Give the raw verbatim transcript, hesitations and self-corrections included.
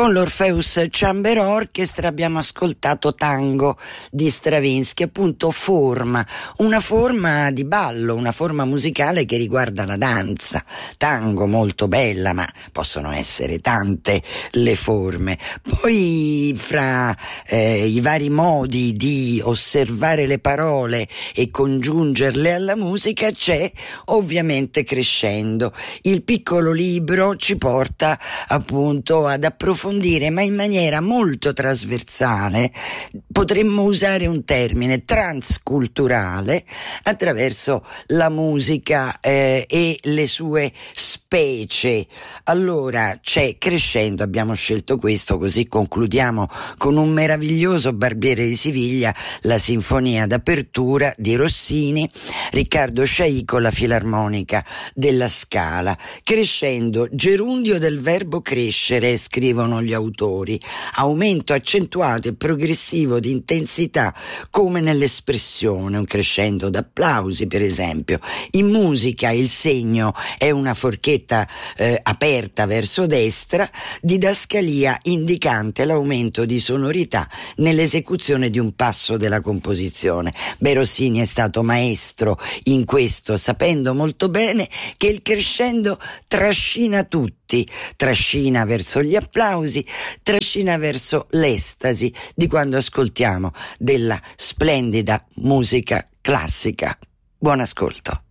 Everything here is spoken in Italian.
Con l'Orpheus Chamber Orchestra abbiamo ascoltato Tango di Stravinsky, appunto forma, una forma di ballo, una forma musicale che riguarda la danza. Tango molto bella, ma possono essere tante le forme. Poi fra eh, i vari modi di osservare le parole e congiungerle alla musica c'è ovviamente crescendo. Il piccolo libro ci porta appunto ad approfondire, ma in maniera molto trasversale, potremmo usare un termine transculturale, attraverso la musica eh, e le sue specie. Allora c'è Crescendo, abbiamo scelto questo, così concludiamo con un meraviglioso Barbiere di Siviglia, la sinfonia d'apertura di Rossini, Riccardo Sciai con la Filarmonica della Scala. Crescendo, gerundio del verbo crescere, scrivono gli autori, aumento accentuato e progressivo di intensità come nell'espressione, un crescendo d'applausi per esempio. In musica il segno è una forchetta eh, aperta verso destra, didascalia indicante l'aumento di sonorità nell'esecuzione di un passo della composizione. Beh, Rossini è stato maestro in questo, sapendo molto bene che il crescendo trascina tutti, trascina verso gli applausi, trascina verso l'estasi di quando ascoltiamo della splendida musica classica. Buon ascolto.